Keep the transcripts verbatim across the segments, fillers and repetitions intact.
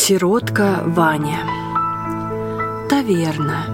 Сиротка Ваня. Таверна,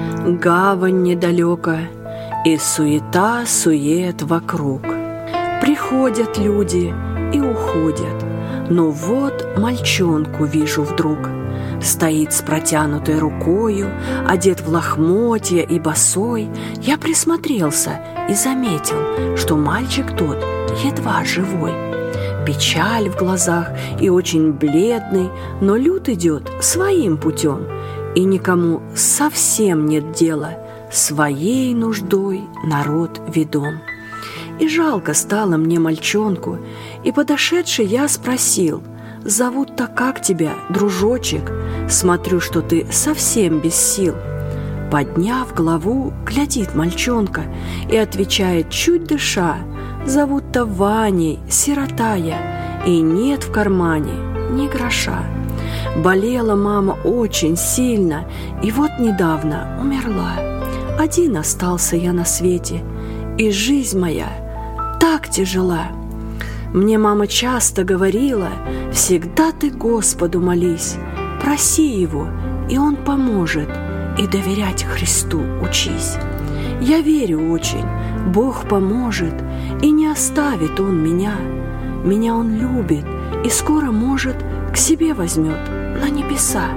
гавань недалеко, и суета-сует вокруг. Приходят люди и уходят, но вот мальчонку вижу вдруг. Стоит с протянутой рукою, одет в лохмотья и босой. Я присмотрелся и заметил, что мальчик тот едва живой. Печаль в глазах и очень бледный, но люд идет своим путем, и никому совсем нет дела, своей нуждой народ ведом. И жалко стало мне мальчонку, и подошедший я спросил: «Зовут-то как тебя, дружочек? Смотрю, что ты совсем без сил». Подняв голову, глядит мальчонка и отвечает, чуть дыша: «Зовут-то Ваней, сирота я, и нет в кармане ни гроша. Болела мама очень сильно, и вот недавно умерла. Один остался я на свете, и жизнь моя так тяжела. Мне мама часто говорила: всегда ты Господу молись, проси Его, и Он поможет, и доверять Христу учись. Я верю очень, Бог поможет, и не оставит Он меня. Меня Он любит, и скоро, может, к себе возьмет на небеса».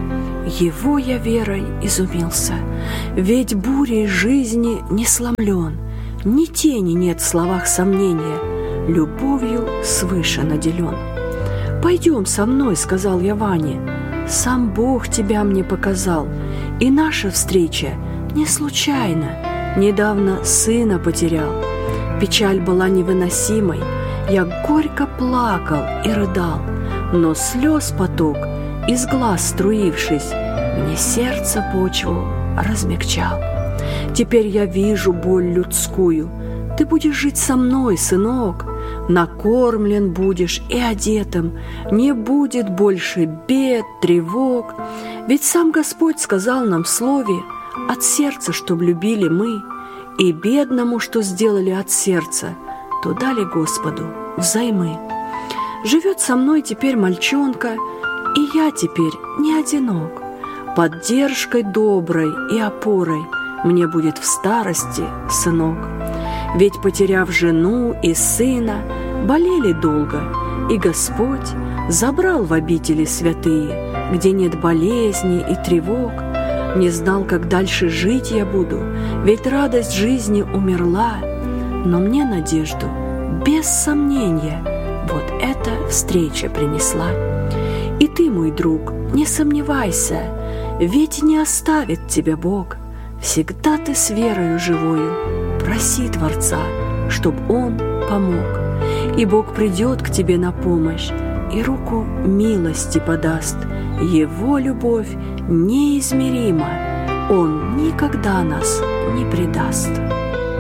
Его я верой изумился, ведь бурей жизни не сломлен, ни тени нет в словах сомнения, любовью свыше наделен. «Пойдем со мной», — сказал я Ване, — «сам Бог тебя мне показал, и наша встреча не случайна, недавно сына потерял. Печаль была невыносимой, я горько плакал и рыдал, но слез поток, из глаз струившись, мне сердце почву размягчал. Теперь я вижу боль людскую, ты будешь жить со мной, сынок, накормлен будешь и одетым, не будет больше бед, тревог. Ведь сам Господь сказал нам в слове: от сердца, чтоб любили мы, и бедному, что сделали от сердца, то дали Господу взаймы. Живет со мной теперь мальчонка, и я теперь не одинок. Поддержкой доброй и опорой мне будет в старости сынок. Ведь, потеряв жену и сына, болели долго, и Господь забрал в обители святые, где нет болезней и тревог. Не знал, как дальше жить я буду, ведь радость жизни умерла, но мне надежду, без сомнения, вот эта встреча принесла. И ты, мой друг, не сомневайся, ведь не оставит тебя Бог. Всегда ты с верою живою проси Творца, чтоб Он помог. И Бог придет к тебе на помощь и руку милости подаст. Его любовь неизмерима, Он никогда нас не предаст.